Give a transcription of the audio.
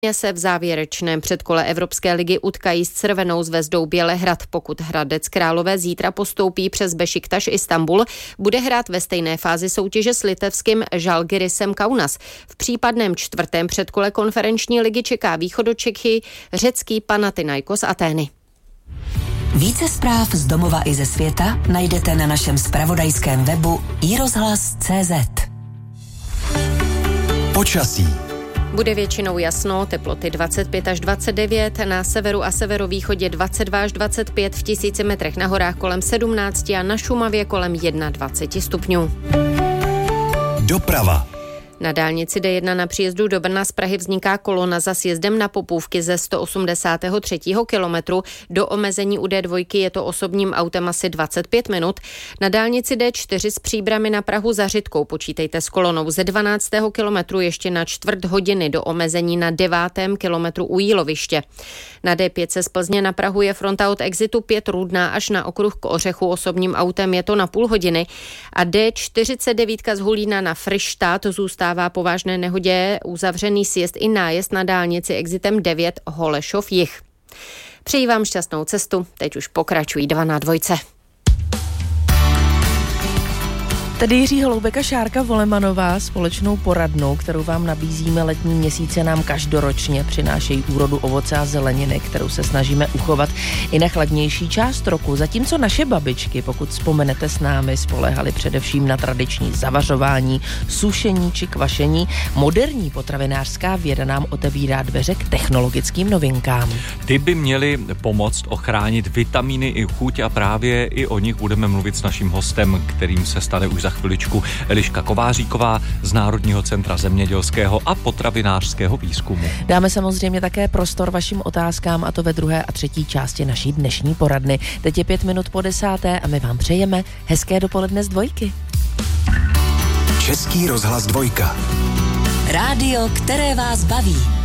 se v závěrečném předkole Evropské ligy utkají s Crvenou zvezdou Bělehrad. Pokud Hradec Králové zítra postoupí přes Bešiktaš Istanbul, bude hrát ve stejné fázi soutěže s litevským Žalgirisem Kaunas. V případném čtvrtém předkole konferenční ligy čeká Východočechy řecký Panathinaikos Atény. Více zpráv z domova i ze světa najdete na našem zpravodajském webu iRozhlas.cz. Počasí. Bude většinou jasno, teploty 25 až 29, na severu a severovýchodě 22 až 25, v 1000 metrech na horách kolem 17 a na Šumavě kolem 21 stupňů. Doprava. Na dálnici D1 na příjezdu do Brna z Prahy vzniká kolona za sjezdem na Popůvky ze 183. kilometru. Do omezení u D2 je to osobním autem asi 25 minut. Na dálnici D4 z Příbrami na Prahu za Řitkou počítejte s kolonou ze 12. kilometru ještě na čtvrt hodiny do omezení na 9. kilometru u Jíloviště. Na D5 se z Plzně na Prahu je fronta od exitu 5 Rudná až na okruh k Ořechu osobním autem je to na půl hodiny a D49 z Hulína na Fryštát zůstává po vážné nehodě uzavřený sjezd i nájezd na dálnici exitem 9 Holešov jih. Přeji vám šťastnou cestu, teď už pokračují 2 na 2. Tady Jiří Holoubek a Šárka Volemanová společnou poradnou, kterou vám nabízíme. Letní měsíce nám každoročně přinášejí úrodu ovoce a zeleniny, kterou se snažíme uchovat i na chladnější část roku. Zatímco naše babičky, pokud vzpomenete s námi, spoléhaly především na tradiční zavařování, sušení či kvašení, moderní potravinářská věda nám otevírá dveře k technologickým novinkám. Ty by měly pomoct ochránit vitamíny i chuť a právě i o nich budeme mluvit s naším hostem, kterým se stane už za chviličku Eliška Kováříková z Národního centra zemědělského a potravinářského výzkumu. Dáme samozřejmě také prostor vašim otázkám, a to ve druhé a třetí části naší dnešní poradny. Teď je 5 minut po 10. a my vám přejeme hezké dopoledne z Dvojky. Český rozhlas 2. Rádio, které vás baví.